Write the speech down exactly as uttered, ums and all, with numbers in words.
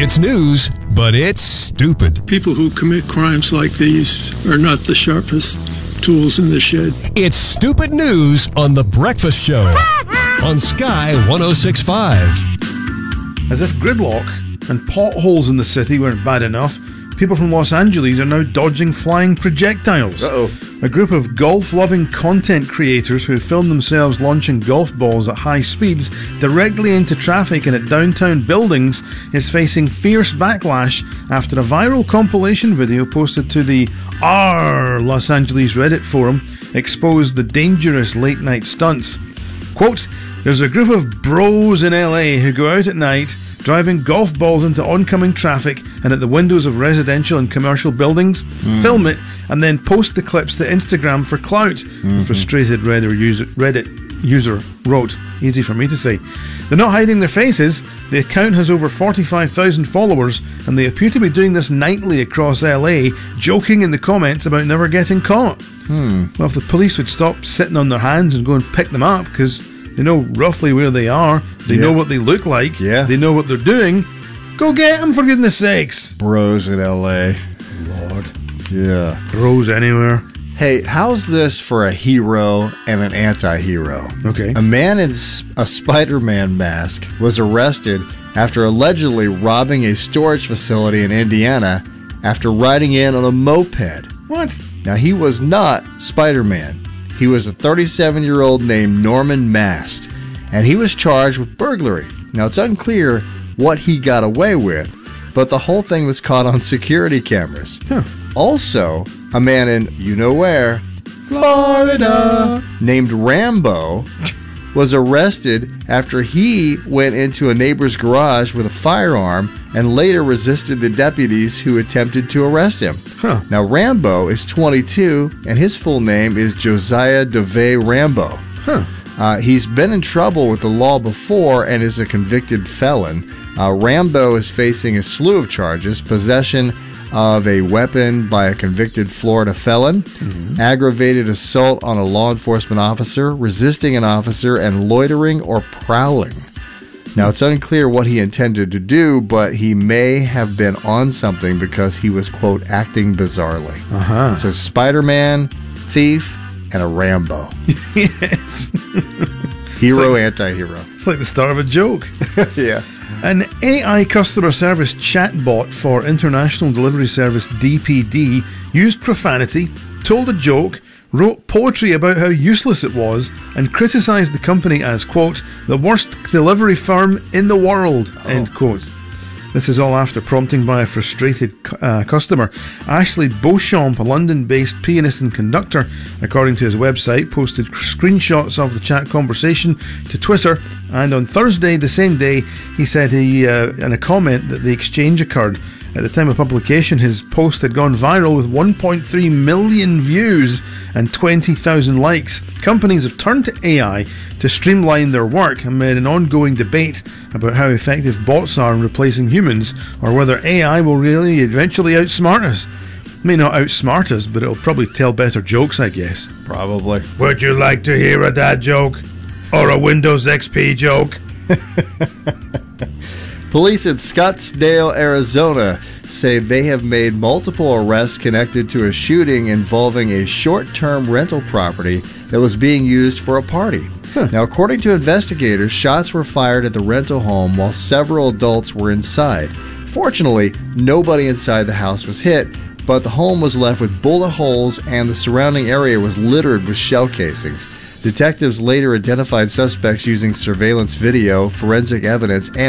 It's news, but it's stupid. People who commit crimes like these are not the sharpest tools in the shed. It's stupid news on The Breakfast Show on Sky one oh six point five. As if gridlock and potholes in the city weren't bad enough, people from Los Angeles are now dodging flying projectiles. Uh-oh. A group of golf-loving content creators who film themselves launching golf balls at high speeds directly into traffic and at downtown buildings is facing fierce backlash after a viral compilation video posted to the R Los Angeles Reddit forum exposed the dangerous late-night stunts. Quote, "There's a group of bros in L A who go out at night driving golf balls into oncoming traffic and at the windows of residential and commercial buildings, mm. film it, and then post the clips to Instagram for clout," mm-hmm. the frustrated Reddit user, Reddit user wrote. Easy for me to say. They're not hiding their faces. The account has over forty-five thousand followers, and they appear to be doing this nightly across L A, joking in the comments about never getting caught. Hmm. Well, if the police would stop sitting on their hands and go and pick them up, because they know roughly where they are. They yeah. know what they look like. Yeah. They know what they're doing. Go get them, for goodness sakes. Bros in L A. Lord. Yeah. Bros anywhere. Hey, how's this for a hero and an anti-hero? Okay. A man in a Spider-Man mask was arrested after allegedly robbing a storage facility in Indiana after riding in on a moped. What? Now, he was not Spider-Man. He was a thirty-seven-year-old named Norman Mast, and he was charged with burglary. Now, it's unclear what he got away with, but the whole thing was caught on security cameras. Huh. Also, a man in you-know-where, Florida, named Rambo, was arrested after he went into a neighbor's garage with a firearm and later resisted the deputies who attempted to arrest him. Huh. Now, Rambo is twenty-two, and his full name is Josiah DeVay Rambo. Huh. Uh, he's been in trouble with the law before and is a convicted felon. Uh, Rambo is facing a slew of charges: possession of a weapon by a convicted Florida felon, mm-hmm. aggravated assault on a law enforcement officer, resisting an officer, and loitering or prowling. Now, it's unclear what he intended to do, but he may have been on something because he was, quote, acting bizarrely. Uh-huh. So, Spider-Man, thief, and a Rambo. Yes. Hero, like, anti-hero. It's like the start of a joke. Yeah. An A I customer service chatbot for international delivery service D P D used profanity, told a joke, wrote poetry about how useless it was, and criticised the company as, quote, the worst delivery firm in the world, oh. end quote. This is all after prompting by a frustrated uh, customer. Ashley Beauchamp, a London-based pianist and conductor, according to his website, posted screenshots of the chat conversation to Twitter, and on Thursday, the same day, he said he, uh, in a comment that the exchange occurred. At the time of publication, his post had gone viral with one point three million views and twenty thousand likes. Companies have turned to A I to streamline their work amid an ongoing debate about how effective bots are in replacing humans, or whether A I will really eventually outsmart us. It may not outsmart us, but it'll probably tell better jokes, I guess. Probably. Would you like to hear a dad joke? Or a Windows X P joke? Police in Scottsdale, Arizona say they have made multiple arrests connected to a shooting involving a short-term rental property that was being used for a party. Huh. Now, according to investigators, shots were fired at the rental home while several adults were inside. Fortunately, nobody inside the house was hit, but the home was left with bullet holes and the surrounding area was littered with shell casings. Detectives later identified suspects using surveillance video, forensic evidence, and